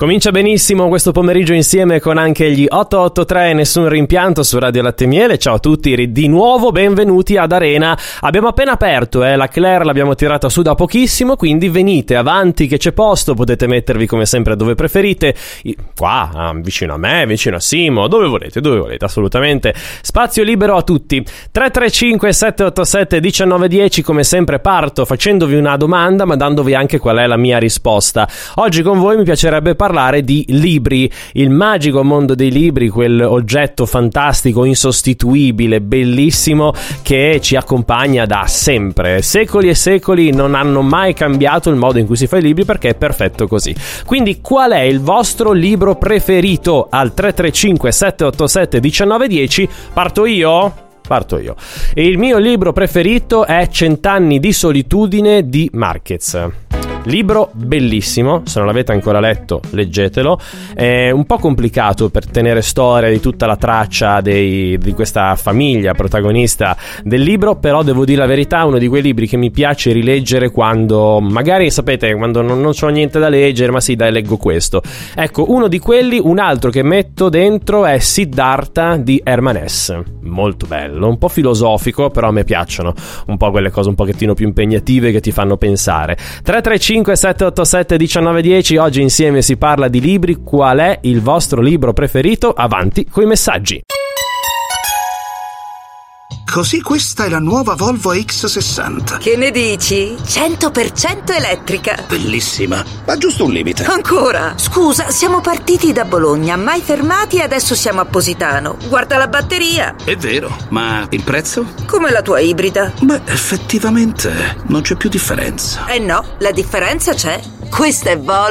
Comincia benissimo questo pomeriggio insieme con anche gli 883 Nessun Rimpianto su Radio Latte e Miele. Ciao a tutti, di nuovo benvenuti ad Arena. Abbiamo appena aperto, la Claire l'abbiamo tirata su da pochissimo, quindi venite avanti che c'è posto, potete mettervi come sempre dove preferite, qua, vicino a me, vicino a Simo, dove volete, assolutamente. Spazio libero a tutti. 335 787 1910, come sempre parto facendovi una domanda ma dandovi anche qual è la mia risposta. Oggi con voi mi piacerebbe parlare di libri, il magico mondo dei libri, quel oggetto fantastico, insostituibile, bellissimo che ci accompagna da sempre. Secoli e secoli non hanno mai cambiato il modo in cui si fa i libri perché è perfetto così. Quindi qual è il vostro libro preferito? Al 335 787 1910 parto io. E il mio libro preferito è Cent'anni di solitudine di Marquez. Libro bellissimo, se non l'avete ancora letto leggetelo. È un po' complicato per tenere storia di tutta la traccia di questa famiglia protagonista del libro, però devo dire la verità, è uno di quei libri che mi piace rileggere quando magari, sapete, quando non c'ho niente da leggere, ma sì dai, leggo questo. Ecco, uno di quelli. Un altro che metto dentro è Siddhartha di Hermann Hesse, molto bello, un po' filosofico, però a me piacciono un po' quelle cose un pochettino più impegnative che ti fanno pensare. 335 787 1910, oggi insieme si parla di libri. Qual è il vostro libro preferito? Avanti coi messaggi. Così questa è la nuova Volvo X60. Che ne dici? 100% elettrica. Bellissima, ma giusto un limite. Ancora? Scusa, siamo partiti da Bologna, mai fermati e adesso siamo a Positano. Guarda la batteria. È vero, ma il prezzo? Come la tua ibrida. Beh, effettivamente non c'è più differenza. No, la differenza c'è. Questa è Volvo.